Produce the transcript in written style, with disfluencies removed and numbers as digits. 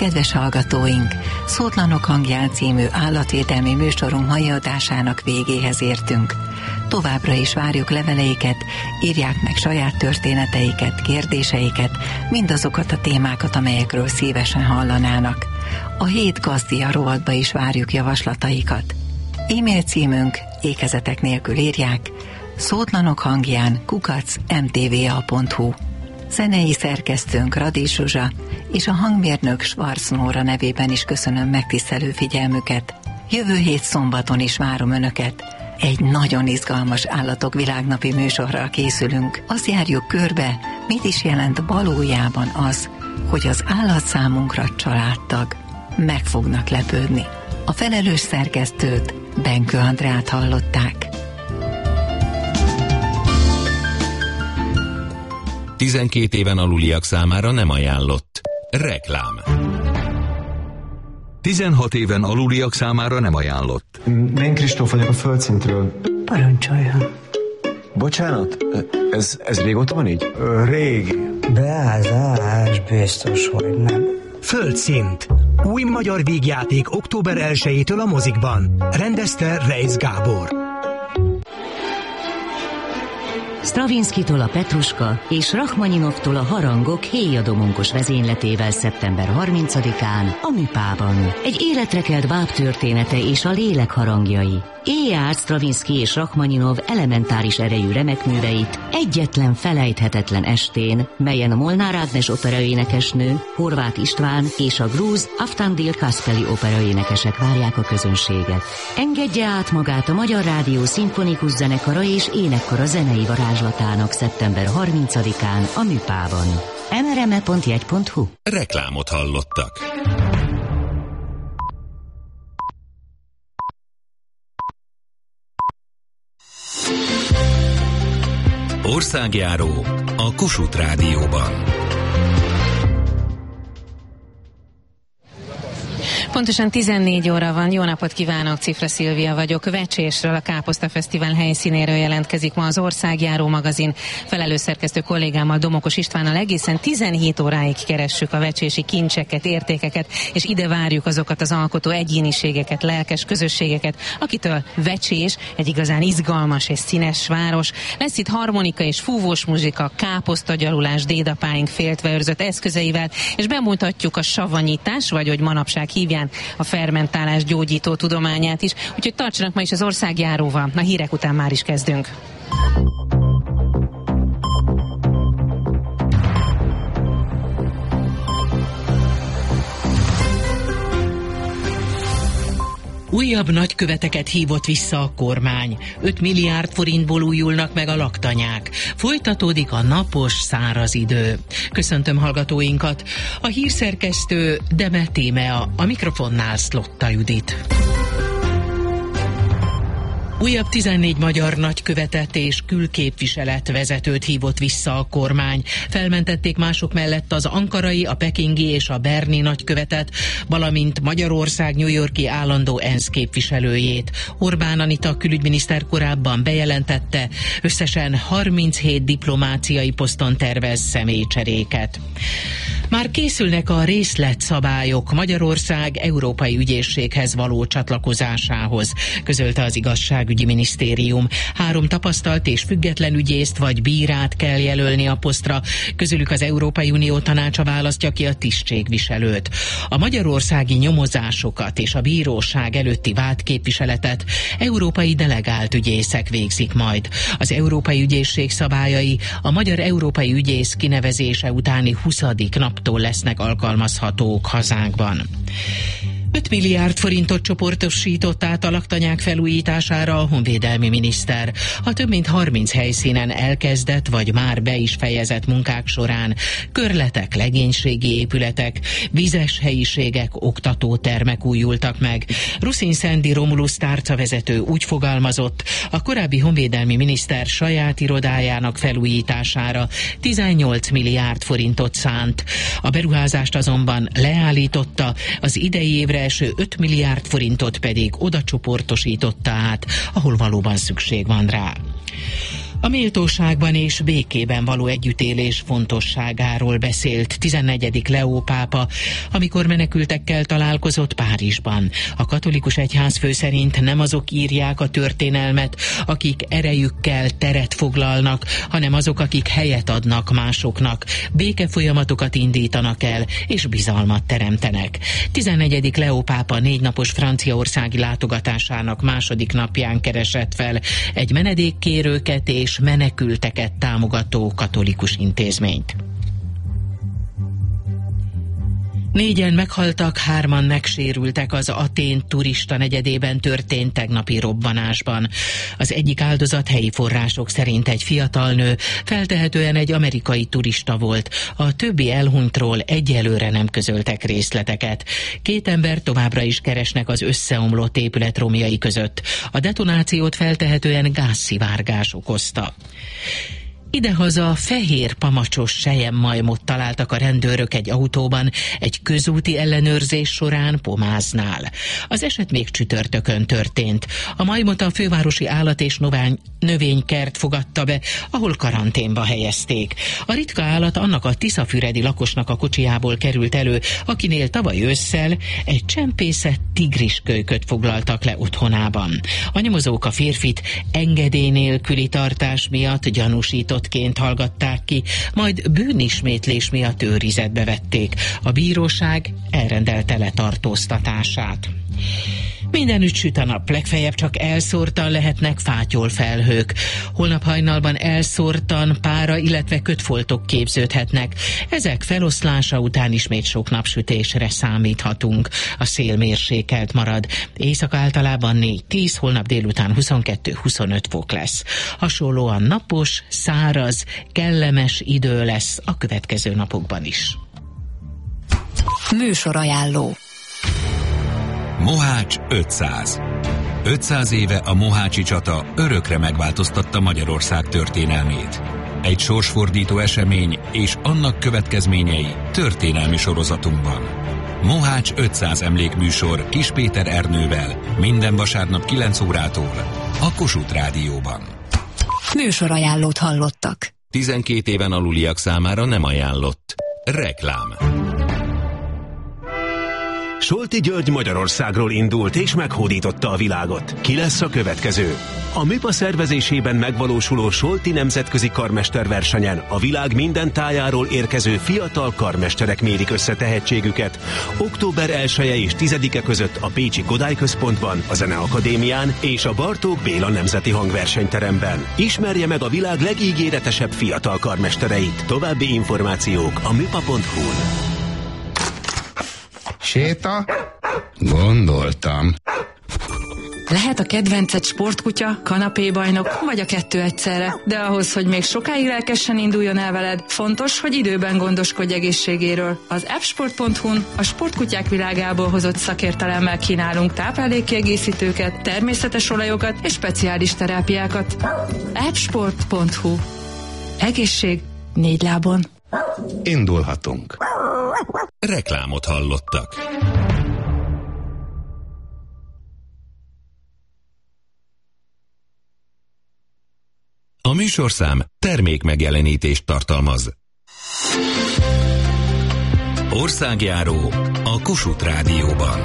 Kedves hallgatóink, Szótlanok hangján című állatvédelmi műsorunk mai adásának végéhez értünk. Továbbra is várjuk leveleiket, írják meg saját történeteiket, kérdéseiket, mindazokat a témákat, amelyekről szívesen hallanának. A Hét Gazdia rovatba is várjuk javaslataikat. E-mail címünk ékezetek nélkül írják szótlanokhangján@mtva.hu. Zenei szerkesztőnk Radis Zsuzsa és a hangmérnök Schwarz Nóra nevében is köszönöm megtisztelő figyelmüket. Jövő hét szombaton is várom Önöket. Egy nagyon izgalmas állatok világnapi műsorral készülünk. Azt járjuk körbe, mit is jelent valójában az, hogy az állat számunkra családtag. Meg fognak lepődni. A felelős szerkesztőt, Benkő Andrát hallották. 12 éven aluliak számára nem ajánlott. Reklám. 16 éven aluliak számára nem ajánlott. Én Kristóf vagyok a Földszintről. Parancsoljon. Bocsánat, ez régóta van így? Régi. Beázás, biztos, hogy nem. Földszint. Új magyar vígjáték október 1-től a mozikban. Rendezte Reisz Gábor. Stravinszkitól a Petruska és Rachmaninovtól a Harangok héjadomonkos vezényletével szeptember 30-án a Műpában. Egy életre kelt báb története és a lélek harangjai. Éjjel Stravinszki és Rachmaninov elementáris erejű remekműveit egyetlen felejthetetlen estén, melyen a Molnár Ágnes operaénekesnő, Horváth István és a grúz Aftandil Kaspeli operaénekesek várják a közönséget. Engedje át magát a Magyar Rádió Szimfonikus Zenekara és Énekkara zenei varázslatának szeptember 30-án a Műpában. mrme.jegy.hu. Reklámot hallottak. Országjáró a Kossuth Rádióban. Pontosan 14 óra van. Jó napot kívánok, Cifra Szilvia vagyok. Vecsésről, a Káposzta Fesztivál helyszínéről jelentkezik ma az Országjáró magazin. Felelős szerkesztő kollégámmal, Domokos Istvánnal egészen 17 óráig keressük a vecsési kincseket, értékeket, és ide várjuk azokat az alkotó egyéniségeket, lelkes közösségeket, akitől Vecsés egy igazán izgalmas és színes város. Lesz itt harmonika és fúvós muzsika, káposztagyalulás dédapáink féltve őrzött eszközeivel, és bemutatjuk a savanyítás, vagy hogy manapság hívják, a fermentálás gyógyító tudományát is. Úgyhogy tartsanak ma is az Országjáróval. A hírek után már is kezdünk. Újabb nagyköveteket hívott vissza a kormány. 5 milliárd forintból újulnak meg a laktanyák. Folytatódik a napos, száraz idő. Köszöntöm hallgatóinkat. A hírszerkesztő Deme Tímea, a mikrofonnál Szlotta Judit. Újabb 14 magyar nagykövetet és külképviseletvezetőt hívott vissza a kormány. Felmentették mások mellett az ankarai, a pekingi és a berni nagykövetet, valamint Magyarország New York-i állandó ENSZ képviselőjét. Orbán Anita külügyminiszter korábban bejelentette, összesen 37 diplomáciai poszton tervez személycseréket. Már készülnek a részletszabályok Magyarország Európai Ügyészséghez való csatlakozásához, közölte az Igazságügyi Minisztérium. 3 tapasztalt és független ügyészt vagy bírát kell jelölni a posztra, közülük az Európai Unió Tanácsa választja ki a tisztségviselőt. A magyarországi nyomozásokat és a bíróság előtti vádképviseletet európai delegált ügyészek végzik majd. Az Európai Ügyészség szabályai a magyar európai ügyész kinevezése utáni 20. naptól lesznek alkalmazhatók hazánkban. 5 milliárd forintot csoportosított át a laktanyák felújítására a honvédelmi miniszter. A több mint 30 helyszínen elkezdett vagy már be is fejezett munkák során körletek, legénységi épületek, vizes helyiségek, oktatótermek újultak meg. Ruszin Szendi Romulus tárcavezető úgy fogalmazott, a korábbi honvédelmi miniszter saját irodájának felújítására 18 milliárd forintot szánt. A beruházást azonban leállította, az idei évre első 5 milliárd forintot pedig oda csoportosította át, ahol valóban szükség van rá. A méltóságban és békében való együttélés fontosságáról beszélt 14. Leó pápa, amikor menekültekkel találkozott Párizsban. A katolikus egyházfő szerint nem azok írják a történelmet, akik erejükkel teret foglalnak, hanem azok, akik helyet adnak másoknak, békefolyamatokat indítanak el és bizalmat teremtenek. 14. Leó pápa 4 napos franciaországi látogatásának második napján keresett fel egy menedékkérőket és menekülteket támogató katolikus intézményt. 4-en meghaltak, 3-an megsérültek az Atén turista negyedében történt tegnapi robbanásban. Az egyik áldozat helyi források szerint egy fiatal nő, feltehetően egy amerikai turista volt. A többi elhunytról egyelőre nem közöltek részleteket. 2 ember továbbra is keresnek az összeomlott épület romjai között. A detonációt feltehetően gázszivárgás okozta. Idehaza fehér pamacsos selyemmajmot találtak a rendőrök egy autóban egy közúti ellenőrzés során Pomáznál. Az eset még csütörtökön történt. A majmot a fővárosi állat- és növénykert fogadta be, ahol karanténba helyezték. A ritka állat annak a tiszafüredi lakosnak a kocsijából került elő, akinél tavaly ősszel egy csempészett tigriskölyköt foglaltak le otthonában. A nyomozók a férfit engedély nélküli tartás miatt gyanúsítottként hallgatták ki, majd bűnismétlés miatt őrizetbe vették. A bíróság elrendelte letartóztatását. Mindenütt süt a nap, legfeljebb csak elszórtan lehetnek fátyolfelhők. Holnap hajnalban elszórtan pára, illetve kötfoltok képződhetnek. Ezek feloszlása után ismét sok napsütésre számíthatunk. A szél mérsékelt marad. Éjszaka általában 4-10, holnap délután 22-25 fok lesz. Hasonlóan napos, száraz, kellemes idő lesz a következő napokban is. Műsorajánló. Mohács 500. 500 éve a mohácsi csata örökre megváltoztatta Magyarország történelmét. Egy sorsfordító esemény és annak következményei történelmi sorozatunkban. Mohács 500 emlékműsor Kis Péter Ernővel minden vasárnap 9 órától a Kossuth Rádióban. Műsorajánlót hallottak. 12 éven aluliak számára nem ajánlott. Reklám. Solti György Magyarországról indult és meghódította a világot. Ki lesz a következő? A MIPA szervezésében megvalósuló Solti nemzetközi karmesterversenyen a világ minden tájáról érkező fiatal karmesterek mérik össze tehetségüket. Október 1-e és 10-e között a Pécsi Kodály Központban, a Zeneakadémián és a Bartók Béla Nemzeti Hangversenyteremben. Ismerje meg a világ legígéretesebb fiatal karmestereit. További információk a mipa.hu-n. Séta? Gondoltam. Lehet a kedvenced sportkutya, kanapébajnok, vagy a 2 egyszerre. De ahhoz, hogy még sokáig lelkesen induljon el veled, fontos, hogy időben gondoskodj egészségéről. Az appsport.hu-n a sportkutyák világából hozott szakértelemmel kínálunk táplálékkiegészítőket, természetes olajokat és speciális terápiákat. appsport.hu. Egészség 4 lábon. Indulhatunk. Reklámot hallottak. A műsorszám termékmegjelenítést tartalmaz. Országjáró a Kossuth Rádióban.